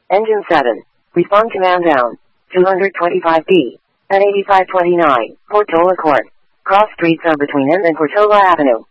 Engine 7. Respond command down. 225B. At 8529, Portola Court. Cross streets are between M and Portola Avenue.